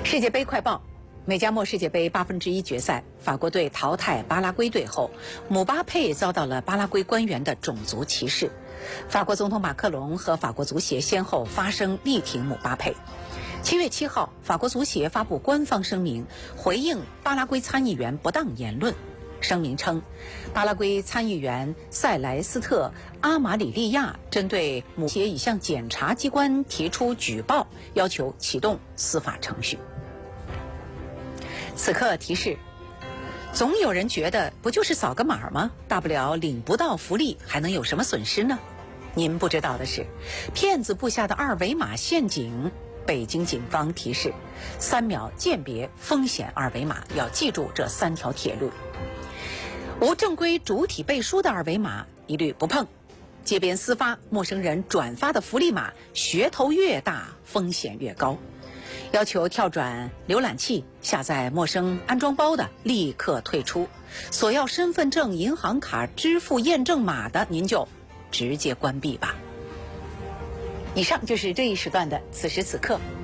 世界杯快报：美加墨世界杯1/8决赛，法国队淘汰巴拉圭队后，姆巴佩遭到了巴拉圭官员的种族歧视。法国总统马克龙和法国足协先后发声力挺姆巴佩。7月7号，法国足协发布官方声明，回应巴拉圭参议员不当言论。声明称，巴拉圭参议员塞莱斯特·阿马里利亚针对姆协已向检察机关提出举报，要求启动司法程序。此刻提示：总有人觉得不就是扫个码吗？大不了领不到福利，还能有什么损失呢？您不知道的是，骗子布下的二维码陷阱。北京警方提示：3秒鉴别风险二维码，要记住这3条铁律。无正规主体背书的二维码一律不碰。街边私发、陌生人转发的福利码，噱头越大，风险越高。要求跳转浏览器、下载陌生安装包的，立刻退出；索要身份证、银行卡支付验证码的，您就直接关闭吧。以上就是这一时段的此时此刻。